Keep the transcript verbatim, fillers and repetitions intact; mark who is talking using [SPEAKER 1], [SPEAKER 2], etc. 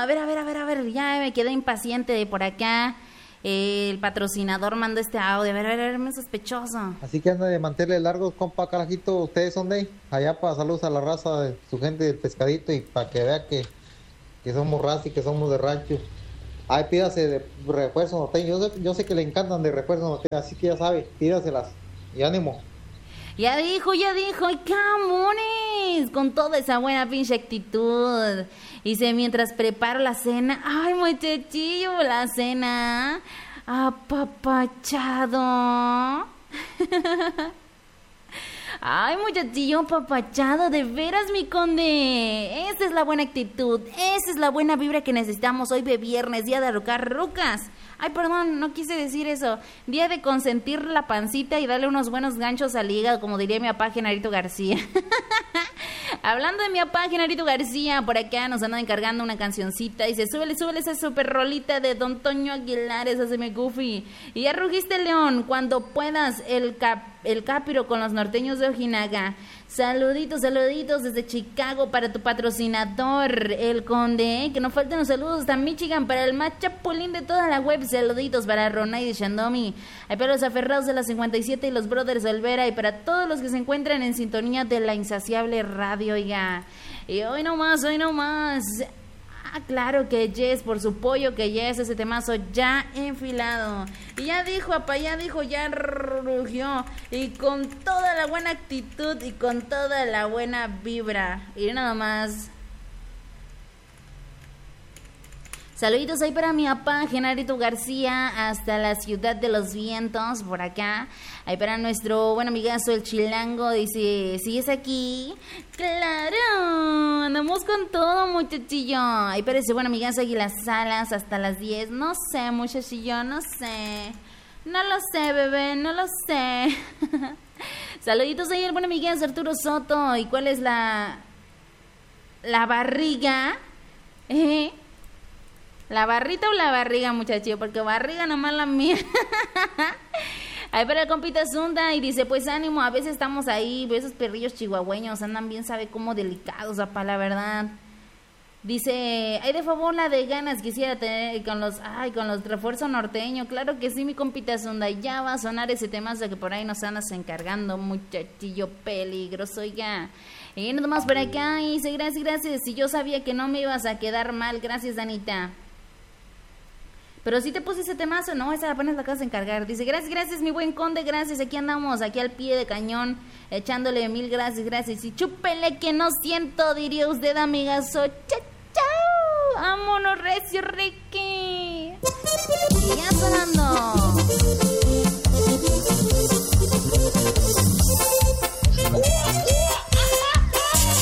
[SPEAKER 1] A ver, a ver, a ver, a ver, ya me quedé impaciente de por acá. Eh, el patrocinador mandó este audio. A ver, a ver, a ver, me sospechoso.
[SPEAKER 2] Así que anda de mantenerle largos, compa Carajito. ¿Ustedes son de allá? Para saludos a la raza de su gente del pescadito y para que vea que, que somos raza y que somos de rancho. Ay, pídase de refuerzo norteño. Yo sé, yo sé que le encantan de refuerzo norteño, así que ya sabe, pídaselas. Y ánimo.
[SPEAKER 1] Ya dijo, ya dijo, ¡ay, camones! Con toda esa buena pinche actitud. Dice, mientras preparo la cena, ¡ay, muchachillo, la cena! ¡Apapachado! ¡Ay, muchachillo apapachado! ¡De veras, mi conde! Esa es la buena actitud, esa es la buena vibra que necesitamos hoy de viernes, día de arrocar rucas. Ay, perdón, no quise decir eso. Día de consentir la pancita y darle unos buenos ganchos al hígado, como diría mi papá Genarito García. Hablando de mi papá Genarito García, por acá nos andan encargando una cancioncita. Dice, súbele, súbele esa super rolita de Don Toño Aguilar, esa se me goofy. Y ya rugiste, León, cuando puedas, el cap, el capiro con los norteños de Ojinaga. Saluditos, saluditos desde Chicago para tu patrocinador, el Conde. Que no falten los saludos hasta Michigan para el más chapulín de toda la web. Saluditos para Ronay de Shandomi. Hay para los aferrados de la cincuenta y siete y los brothers Olvera. Y para todos los que se encuentran en sintonía de la insaciable radio, oiga. Y hoy nomás, hoy nomás. Ah, claro que Yes, por su pollo, que Yes, ese temazo ya enfilado. Y ya dijo, apa, ya dijo, ya rugió. Y con toda la buena actitud y con toda la buena vibra. Y nada más. Saluditos ahí para mi papá Genarito García hasta la ciudad de los vientos por acá. Ahí para nuestro buen amigazo el Chilango, dice, ¿sigues aquí? ¡Claro! Andamos con todo, muchachillo. Ahí para ese buen amigazo Águilas Salas hasta las diez. No sé, muchachillo, no sé. No lo sé, bebé, no lo sé. Saluditos ahí al buen amigazo Arturo Soto. ¿Y cuál es la... la barriga? ¿Eh? ¿La barrita o la barriga, muchachillo? Porque barriga nomás la mía. Ahí para el compita Zunda y dice, pues ánimo, a veces estamos ahí, esos perrillos chihuahueños andan bien, sabe cómo delicados, apa, la verdad. Dice, ay, de favor, la de ganas quisiera tener con los, ay, con los refuerzos norteños. Claro que sí, mi compita Zunda, ya va a sonar ese temazo que por ahí nos andas encargando, muchachillo peligroso, oiga. Y nada más por acá, y dice, gracias, gracias, si yo sabía que no me ibas a quedar mal, gracias, Danita. Pero si te puse ese temazo, no, esa apenas la acabas de encargar. Dice, gracias, gracias, mi buen conde, gracias. Aquí andamos, aquí al pie de cañón, echándole mil gracias, gracias. Y chúpele que no siento, diría usted, amigazo. Chao, chao. Vámonos, recio, Ricky. Y ya sonando.